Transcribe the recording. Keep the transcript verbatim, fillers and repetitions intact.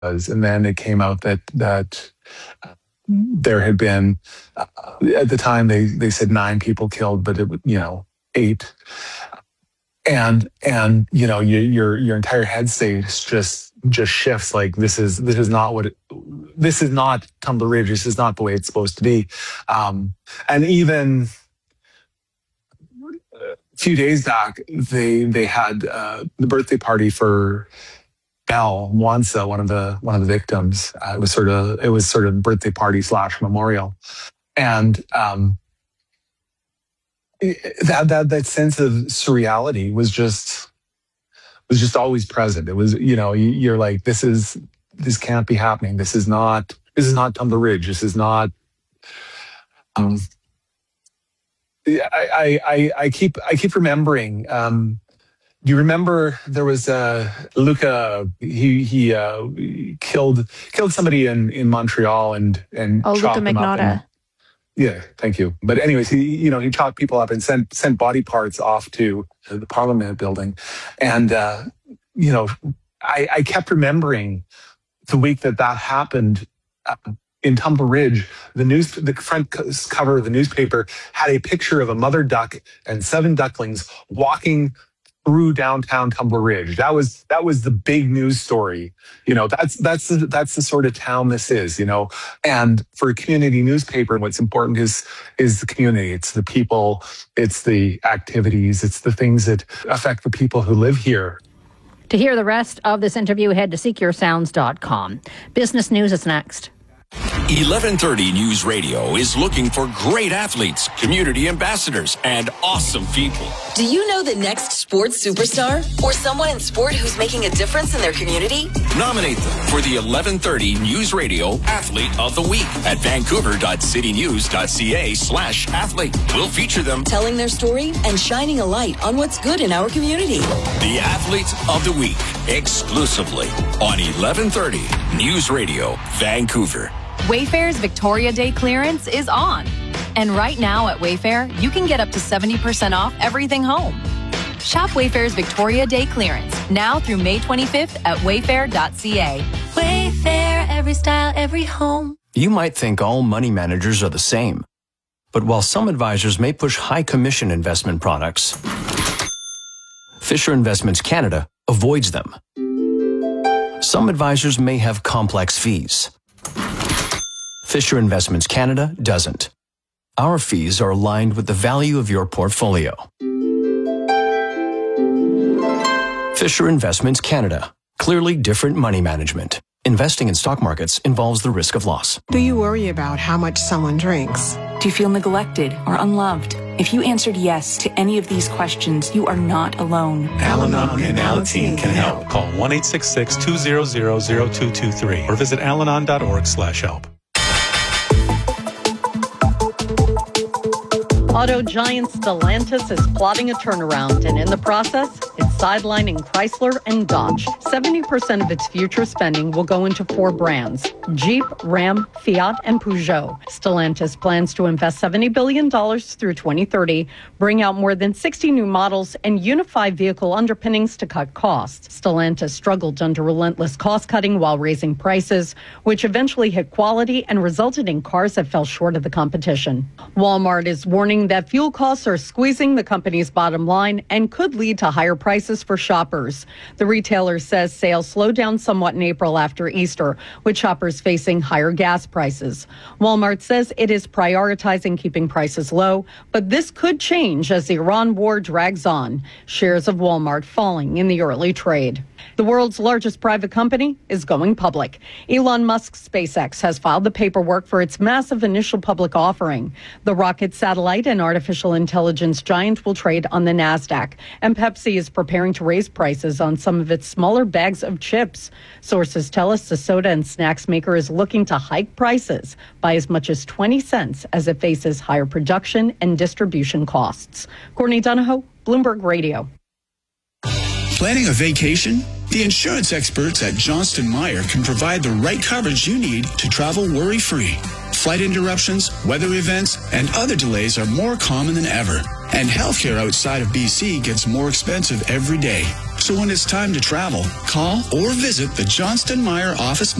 was. And then it came out that that there had been, uh, at the time they, they said nine people killed, but it was, you know, eight. And, and, you know, your, your, your entire headspace just, just shifts. Like, this is, this is not what it, this is not Tumbler Ridge. This is not the way it's supposed to be. Um, and even a few days back, they, they had, uh, the birthday party for Belle Mwansa, one of the, one of the victims. Uh, it was sort of, it was sort of birthday party slash memorial. And, um, that that that sense of surreality was just was just always present. It was, you know, you're like, this is this can't be happening. This is not this is not Tumbler Ridge. This is not. Um, I I I keep I keep remembering. Um, do you remember there was uh, Luca? He he uh, killed killed somebody in, in Montreal and and oh, chopped Luca them up. Magnotta. Yeah, thank you. But anyways, he, you know, he chopped people up and sent sent body parts off to the Parliament building, and uh, you know, I, I kept remembering the week that that happened uh, in Tumbler Ridge. The news, the front cover of the newspaper had a picture of a mother duck and seven ducklings walking through downtown Tumbler Ridge. That was that was the big news story. You know, that's that's the, that's the sort of town this is. You know, and for a community newspaper, what's important is is the community. It's the people. It's the activities. It's the things that affect the people who live here. To hear the rest of this interview, head to seek your sounds dot com. Business News is next. eleven thirty News Radio is looking for great athletes, community ambassadors, and awesome people. Do you know the next sports superstar or someone in sport who's making a difference in their community? Nominate them for the eleven thirty News Radio Athlete of the Week at vancouver.citynews.ca slash athlete. We'll feature them telling their story and shining a light on what's good in our community. The Athlete of the Week, exclusively on eleven thirty News Radio, Vancouver. Wayfair's Victoria Day clearance is on. And right now at Wayfair, you can get up to seventy percent off everything home. Shop Wayfair's Victoria Day clearance now through May twenty-fifth at wayfair dot c a. Wayfair, every style, every home. You might think all money managers are the same. But while some advisors may push high commission investment products, Fisher Investments Canada avoids them. Some advisors may have complex fees. Fisher Investments Canada doesn't. Our fees are aligned with the value of your portfolio. Fisher Investments Canada. Clearly different money management. Investing in stock markets involves the risk of loss. Do you worry about how much someone drinks? Do you feel neglected or unloved? If you answered yes to any of these questions, you are not alone. Al-Anon and Alateen can help. Call one eight six six, two zero zero, zero two two three or visit alanon dot org slash help. Auto giant Stellantis is plotting a turnaround, and in the process, it's sidelining Chrysler and Dodge. seventy percent of its future spending will go into four brands: Jeep, Ram, Fiat, and Peugeot. Stellantis plans to invest seventy billion dollars through twenty thirty, bring out more than sixty new models, and unify vehicle underpinnings to cut costs. Stellantis struggled under relentless cost-cutting while raising prices, which eventually hit quality and resulted in cars that fell short of the competition. Walmart is warning that fuel costs are squeezing the company's bottom line and could lead to higher prices for shoppers. The retailer says sales slowed down somewhat in April after Easter, with shoppers facing higher gas prices. Walmart says it is prioritizing keeping prices low, but this could change as the Iran war drags on. Shares of Walmart falling in the early trade. The world's largest private company is going public. Elon Musk's SpaceX has filed the paperwork for its massive initial public offering. The rocket, satellite, and artificial intelligence giant will trade on the NASDAQ, and Pepsi is preparing to raise prices on some of its smaller bags of chips. Sources tell us the soda and snacks maker is looking to hike prices by as much as twenty cents as it faces higher production and distribution costs. Courtney Donahoe, Bloomberg Radio. Planning a vacation? The insurance experts at Johnston Meyer can provide the right coverage you need to travel worry-free. Flight interruptions, weather events, and other delays are more common than ever. And healthcare outside of B C gets more expensive every day. So when it's time to travel, call or visit the Johnston Meyer office